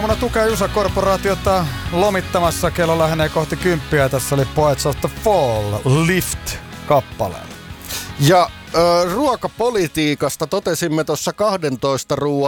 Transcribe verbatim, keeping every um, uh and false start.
Muna tukee Jusa-korporaatiota lomittamassa, kello lähenee kohti kymppiä. Tässä oli Poets of the Fall, Lift-kappale. Ja ö, ruokapolitiikasta totesimme tuossa kahdentoista ruuan